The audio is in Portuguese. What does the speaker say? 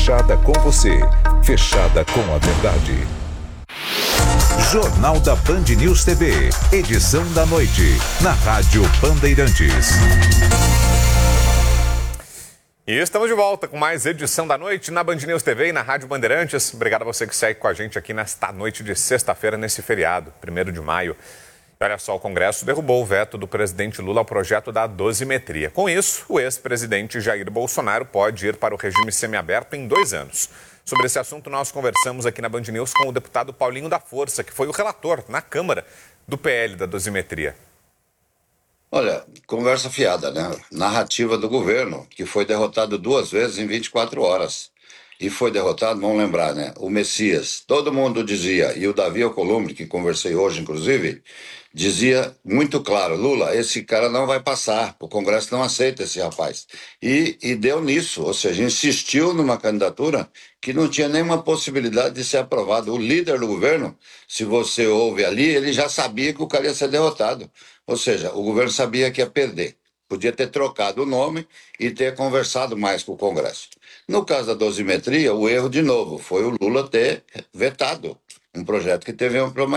fechada com você, fechada com a verdade. Jornal da Band News TV, edição da noite, na Rádio Bandeirantes. E estamos de volta com mais edição da noite na Band News TV e na Rádio Bandeirantes. Obrigado a você que segue com a gente aqui nesta noite de sexta-feira, nesse feriado, 1º de maio. E olha só, o Congresso derrubou o veto do presidente Lula ao projeto da dosimetria. Com isso, o ex-presidente Jair Bolsonaro pode ir para o regime semiaberto em 2 anos. Sobre esse assunto, nós conversamos aqui na Band News com o deputado Paulinho da Força, que foi o relator na Câmara do PL da dosimetria. Olha, conversa fiada, né? Narrativa do governo, que foi derrotado 2 vezes em 24 horas. E foi derrotado, vamos lembrar, né? O Messias, todo mundo dizia, e o Davi Alcolumbre, que conversei hoje, inclusive, dizia muito claro, Lula, esse cara não vai passar, o Congresso não aceita esse rapaz. E deu nisso, ou seja, insistiu numa candidatura que não tinha nenhuma possibilidade de ser aprovada. O líder do governo, se você ouve ali, ele já sabia que o cara ia ser derrotado. Ou seja, o governo sabia que ia perder. Podia ter trocado o nome e ter conversado mais com o Congresso. No caso da dosimetria, o erro, de novo, foi o Lula ter vetado um projeto que teve uma